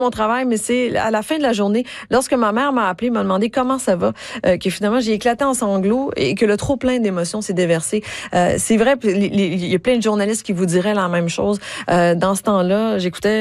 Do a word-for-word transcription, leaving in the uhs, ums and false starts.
mon travail, mais c'est à la fin de la journée, lorsque ma mère m'a appelé, m'a demandé comment ça va, euh, que finalement j'ai éclaté en sanglots et que le trop plein d'émotions s'est déversé. Euh, c'est vrai, il y a plein de journalistes qui vous diraient la même chose. Euh, dans ce temps-là, j'écoutais